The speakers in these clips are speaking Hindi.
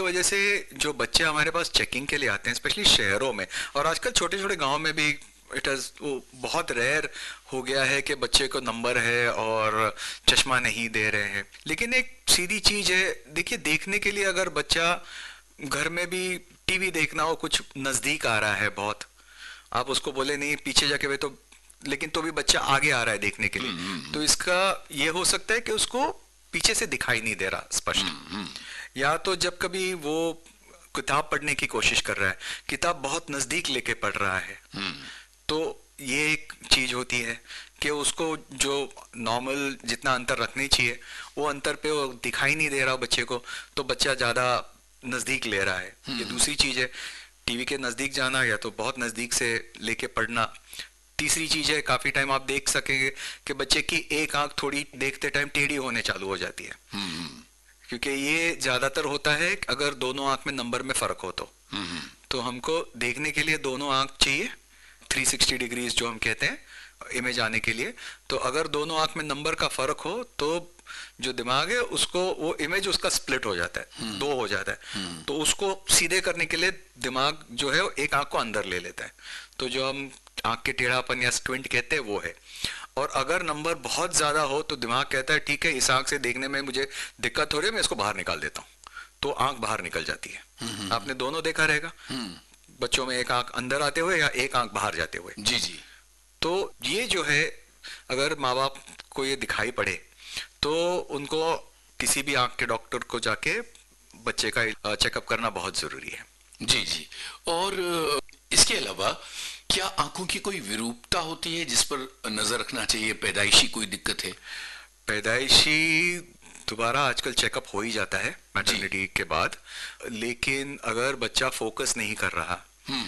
वजह से जो बच्चे हमारे पास चेकिंग के लिए आते हैं, स्पेशली शहरों में, और आजकल छोटे छोटे गांव में भी इट इज़ वो बहुत रेयर हो गया है कि बच्चे को नंबर है और चश्मा नहीं दे रहे हैं। लेकिन एक सीधी चीज़ है, देखिए, देखने के लिए अगर बच्चा घर में भी टीवी देखना हो, कुछ नज़दीक आ रहा है बहुत, आप उसको बोले नहीं पीछे जाके वे, तो लेकिन तो भी बच्चा आगे आ रहा है देखने के लिए, तो इसका ये हो सकता है कि उसको पीछे से दिखाई नहीं दे रहा स्पष्ट। या तो जब कभी वो किताब पढ़ने की कोशिश कर रहा है, किताब बहुत नजदीक लेके पढ़ रहा है, तो ये एक चीज होती है कि उसको जो नॉर्मल जितना अंतर रखनी चाहिए वो अंतर पे वो दिखाई नहीं दे रहा बच्चे को, तो बच्चा ज्यादा नजदीक ले रहा है। ये दूसरी चीज है, टीवी के नजदीक जाना या तो बहुत नजदीक से लेके पढ़ना। तीसरी चीज है, काफी टाइम आप देख सकेंगे कि बच्चे की एक आंख थोड़ी देखते टाइम टेढ़ी होने चालू हो जाती है, क्योंकि ये ज्यादातर होता है अगर दोनों आंख में नंबर में फर्क हो तो हमको देखने के लिए दोनों आंख चाहिए, 360 डिग्रीज जो हम कहते हैं इमेज आने के लिए। तो अगर दोनों आंख में नंबर का फर्क हो तो जो दिमाग है उसको वो इमेज उसका स्प्लिट हो जाता है, दो हो जाता है, तो उसको सीधे करने के लिए दिमाग जो है एक आंख को अंदर ले लेता है। तो जो हम आंख के टेढ़ापन या स्क्विंट कहते हैं वो है। और अगर नंबर बहुत ज्यादा हो तो दिमाग कहता है ठीक है, इस आंख से देखने में मुझे दिक्कत हो रही है, मैं इसको बाहर निकाल देता हूँ, तो आंख बाहर निकल जाती है। आपने दोनों देखा रहेगा बच्चों में, एक आंख अंदर आते हुए या एक आंख बाहर जाते हुए। जी जी। तो ये जो है, अगर माँ बाप को ये दिखाई पड़े तो उनको किसी भी आंख के डॉक्टर को जाके बच्चे का चेकअप करना बहुत जरूरी है। जी जी। और इसके अलावा क्या आंखों की कोई विरूपता होती है जिस पर नजर रखना चाहिए? पैदाइशी कोई दिक्कत है? पैदाइशी दोबारा आजकल चेकअप हो ही जाता है मैटरनिटी के बाद, लेकिन अगर बच्चा फोकस नहीं कर रहा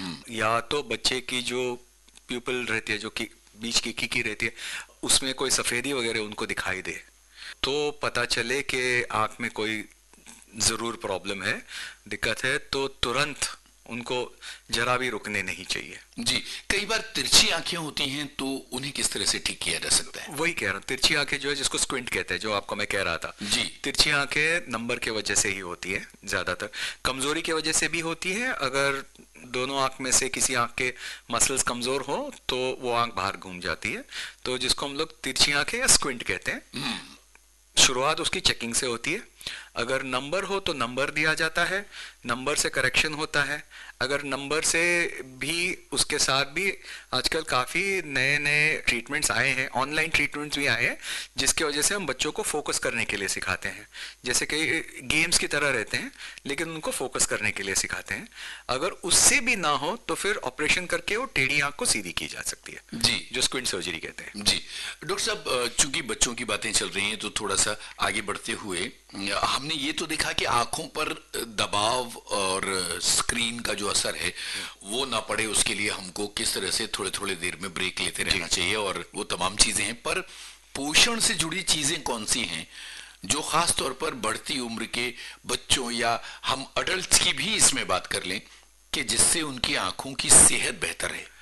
या तो बच्चे की जो प्यूपल रहती है, जो कि बीच की कीकी रहती है, उसमें कोई सफेदी वगैरह उनको दिखाई दे, तो पता चले कि आंख में कोई जरूर प्रॉब्लम है, दिक्कत है, तो तुरंत उनको जरा भी रुकने नहीं चाहिए। जी। कई बार तिरछी आंखें होती हैं, तो उन्हें किस तरह से ठीक किया जा सकता है? वही कह रहा हूँ, तिरछी आंखें जो है जिसको स्क्विंट कहते हैं, जो आपको मैं कह रहा था जी। तिरछी आंखें नंबर के वजह से ही होती है, ज्यादातर कमजोरी की वजह से भी होती है। अगर दोनों आंख में से किसी आंख के मसल्स कमजोर हो तो वो आंख बाहर घूम जाती है, तो जिसको हम लोग तिरछी आंखें या स्क्विंट कहते हैं। शुरुआत उसकी चेकिंग से होती है, अगर नंबर हो तो नंबर दिया जाता है, नंबर से करेक्शन होता है। अगर नंबर से भी उसके साथ भी आजकल काफ़ी नए नए ट्रीटमेंट्स आए हैं, ऑनलाइन ट्रीटमेंट्स भी आए हैं, जिसकी वजह से हम बच्चों को फोकस करने के लिए सिखाते हैं, जैसे कि गेम्स की तरह रहते हैं लेकिन उनको फोकस करने के लिए सिखाते हैं। अगर उससे भी ना हो तो फिर ऑपरेशन करके वो टेढ़ी आंख को सीधी की जा सकती है, जी, जो स्क्विंट सर्जरी कहते हैं। जी डॉक्टर साहब, चूंकि बच्चों की बातें चल रही हैं तो थोड़ा सा आगे बढ़ते हुए हमने ये तो देखा कि आंखों पर दबाव और स्क्रीन का जो असर है वो ना पड़े, उसके लिए हमको किस तरह से थोड़े थोड़े देर में ब्रेक लेते रहना चाहिए और वो तमाम चीजें हैं। पर पोषण से जुड़ी चीजें कौन सी हैं जो खास तौर पर बढ़ती उम्र के बच्चों या हम अडल्ट्स की भी इसमें बात कर लें कि जिससे उनकी आंखों की सेहत बेहतर है?